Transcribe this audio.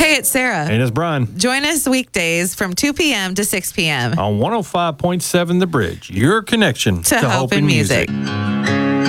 Hey, it's Sarah. And it's Brian. Join us weekdays from 2 p.m. to 6 p.m. On 105.7 The Bridge, your connection to Hope and Music.